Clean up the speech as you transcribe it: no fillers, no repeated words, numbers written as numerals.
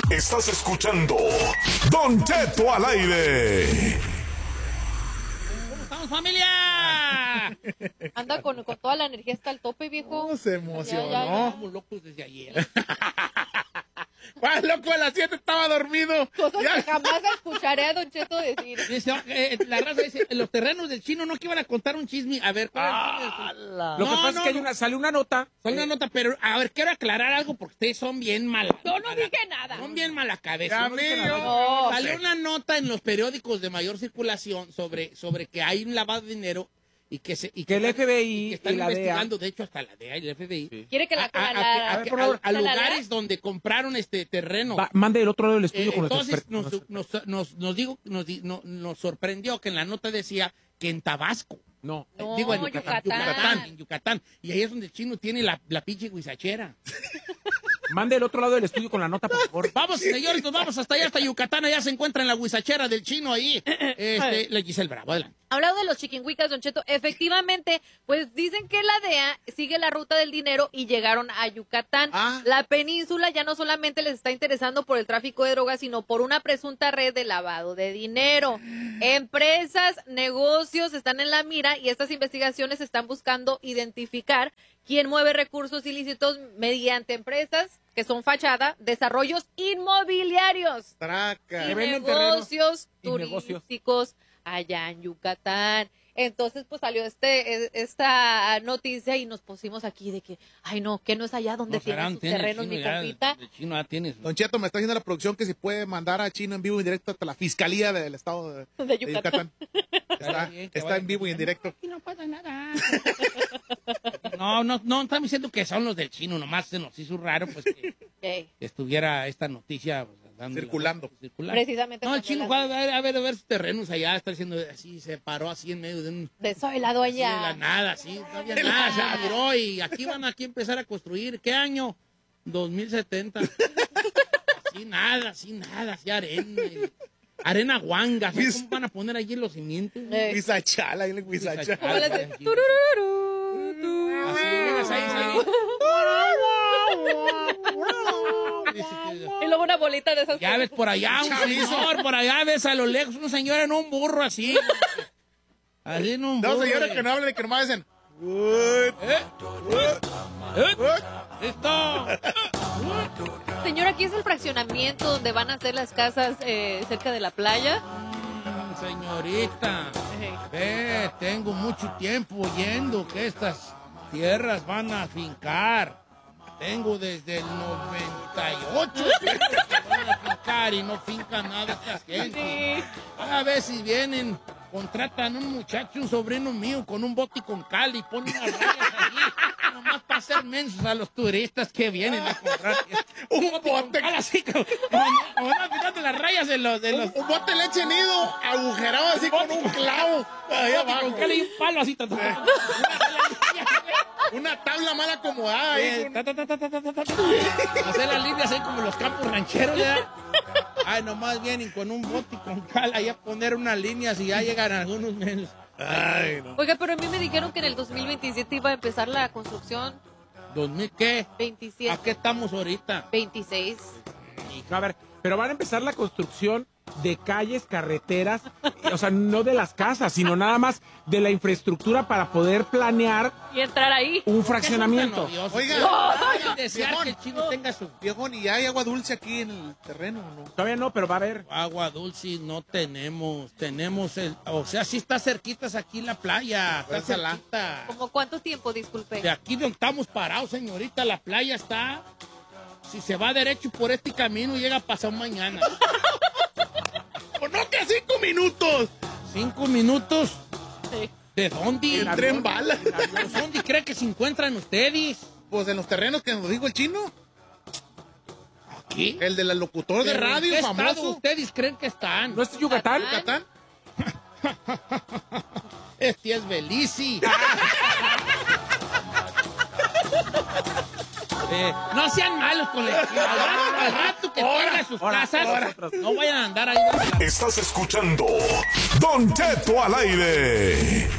Estás escuchando Don Cheto al aire. ¿Cómo estamos, familia? Anda con toda la energía hasta el tope, viejo. No se emocionó. Ya. Estamos locos desde ayer. ¿Cuál loco? A las 7 estaba dormido. Cosas que jamás escucharé a Don Cheto decir. Dice, la raza dice, los terrenos del chino no que iban a contar un chisme. A ver, ¿cuál es el chisme? Lo que pasa es que salió una nota. Salió una nota, pero a ver, quiero aclarar algo porque ustedes son bien malas. Yo no dije nada. Son bien mala cabeza. Ya, No dije amigo. nada. No. Salió una nota en los periódicos de mayor circulación sobre que hay un lavado de dinero y que el FBI que están y la DEA. investigando, de hecho, hasta la DEA y el FBI. Quiere que la A lugares donde compraron este terreno. Mande el otro lado del estudio con Entonces nuestros nos sorprendió que en la nota decía que en Tabasco. No. Digo, en Yucatán. en Yucatán. Y ahí es donde el chino tiene la pinche guisachera. Mande el otro lado del estudio con la nota, por favor. Vamos, señores, nos vamos hasta allá, hasta Yucatán. Allá se encuentra en la guisachera del chino ahí. Le Giselle Bravo, adelante. Hablando de los chiquinhuicas, Don Cheto, efectivamente, pues dicen que la DEA sigue la ruta del dinero y llegaron a Yucatán. La península ya no solamente les está interesando por el tráfico de drogas, sino por una presunta red de lavado de dinero. Empresas, negocios están en la mira y estas investigaciones están buscando identificar quién mueve recursos ilícitos mediante empresas que son fachada, desarrollos inmobiliarios Traca. y venden negocios terrenos y negocios. turísticos allá en Yucatán. Entonces, pues salió esta noticia y nos pusimos aquí de que, ay no, que no es allá donde tienen sus terrenos, mi compita. El chino ya tiene Don Cheto, me está haciendo la producción que se puede mandar a Chino en vivo y en directo hasta la Fiscalía del Estado De Yucatán. Está en vivo y en directo. Aquí no pasa nada. No, estamos diciendo que son los del chino, nomás se nos hizo raro pues que estuviera esta noticia pues, Circulando. Precisamente. No, el chino fue a ver sus terrenos allá, está diciendo así, se paró así en medio de un... De soy la dueña. de la nada, sí, no había nada, se miró y aquí van a empezar a construir. ¿Qué año? 2070. Así nada, así arena. Arena guanga, ¿sabes cómo van a poner allí los cimientos? Guisachala, ahí le guisachala. Como las de- Así llegas ahí. Y luego una bolita de esas. Ya ves por allá un señor, por allá ves a lo lejos un señor en un burro así. Así en un burro. Dos señores que no hablan y que nomás dicen. ¡Listo! Señor, aquí es el fraccionamiento donde van a hacer las casas cerca de la playa. Señorita, tengo mucho tiempo oyendo que estas tierras van a fincar. Tengo desde el 98 que van a fincar y no fincan nada esta gente. A ver si vienen, contratan un muchacho, un sobrino mío, con un bote y con cal y ponen unas rayas allí, nomás para hacer mensos a los turistas que vienen a comprar. Un bote con cal así, como fíjate las rayas de los... Un bote de leche nido agujerado así con un clavo. Ahí abajo. Con cal y un palo así. Una tabla mal acomodada ahí. Hacer las líneas ahí como los campos rancheros, ¿verdad? Ay, nomás vienen con un bote y con cal ahí a poner unas líneas y ya llegan algunos menos. Ay, no. Oiga, pero a mí me dijeron que en el 2027 iba a empezar la construcción. ¿2000 qué? 27, ¿A qué estamos ahorita? 26. A ver, pero van a empezar la construcción de calles, carreteras, o sea, no de las casas, sino nada más de la infraestructura para poder planear Y entrar ahí. un fraccionamiento. Oiga, Desear que el chino tenga su viejón, ¿y hay agua dulce aquí en el terreno o no? Todavía no, pero va a haber. agua dulce. No tenemos. O sea, sí está cerquitas aquí la playa. Está Fuérzala. cerquita. ¿Como cuánto tiempo, disculpe? De aquí donde estamos parados, señorita, la playa está. Si se va derecho por este camino, llega pasado mañana. ¡Pues no, que 5 minutos! 5 minutos. Sí. ¿De dónde? El tren bala. ¿Pues ¿Dónde cree que se encuentran ustedes? Pues en los terrenos que nos dijo el chino. ¿Aquí? El del locutor de ¿Pero en radio qué estado famoso. ustedes creen que están? ¿No es Yucatán? ¿Yucatán? Este es Belice. No sean malos con el al rato que tengan sus casas, no vayan a andar ahí. Estás escuchando Don Cheto al aire.